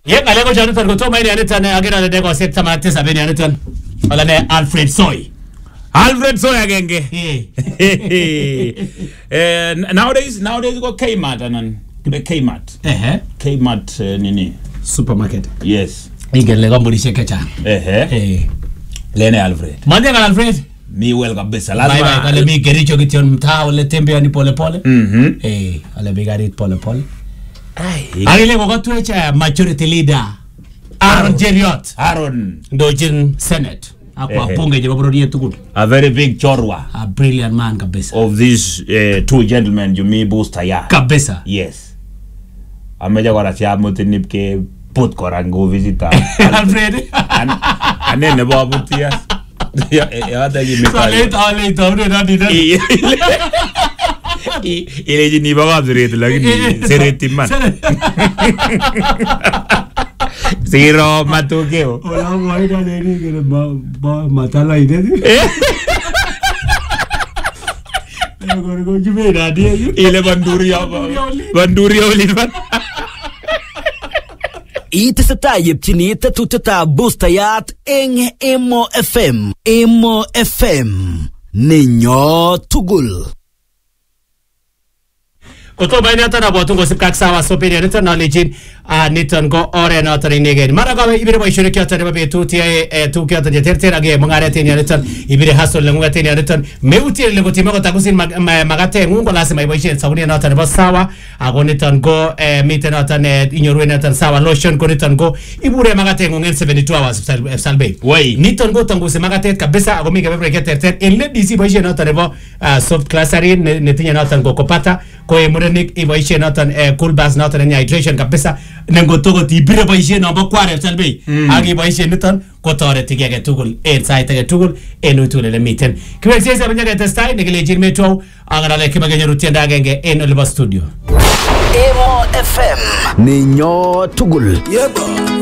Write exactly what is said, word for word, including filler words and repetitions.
Ye ngale ko Jonathan ko to mai ne tan agena le deko set tamate sabeni ne tan. Ala ne Alfred Soy. Alfred Soy agenge. Eh nowadays nowadays go Kmart anan. The Kmart. Eh Kmart uh, nini supermarket. Yes. Igele ko mbuli shekecha. Eh eh. Lene Alfred. Mande ka Alfred. Mi well kabisa lazima. Bye bye kale mi gericho kition mtaa ole tembea ni pole pole. Mhm. Eh ale bigari pole pole. Ai. Alile ko gatuecha majority leader. Aaron Jeriot. Aaron Dojin Senate. Akwa punge je babrodi yetu. A very big chorwa. A brilliant man kabisa. Of these uh, two gentlemen you me booster ya. Kabisa. Yes. Ameja kwa rasia motinip ke put korango visita. Alfred. Ane ne babu tia. Ya ya ta gi me. Sale ta le ta ne na dida. Ile ji ni baba zure lagi sereti man. Zero matukeo. Ola ngoi da ne ni ke ba matala ide. Agora go de verdade. Ile banduria banduria olivan. Itesata yepchini tetuteta boostayat eng Emo F M. Emo F M. Ninyo tugul. Oto bayna tan abotu go sipkak sawa soperi netan knowledge a netan go ore na tan negen mara ga ibire boy shirki atan be tuti e tu kyata je terter age mangare ten netan ibire hasol le ngati netan meuti le goti mago takusin magate ngungo lasima boy shin sauni na tan sawa ago netan go meten atan inyoru netan sawa lotion ko netan go ibure magate ngungen seventy-two hours salbe wai netan go tangu se magate kabisa ago mi ga be terter en le disi boy shin atan bo soft classari netinya natan go kopata ko e Nick evasion natan eh cool bath natan hydration kabisa nengo togo ti bire boyje no bo kware salbe agi boyje nitan ko tore tigege tugul en site ge tugul en utule le miten kwe sese banya ge testai ne gele jirme to agara le kima ge rutenda genge en le studio Emo F M. Ninyo tugul. Yebo.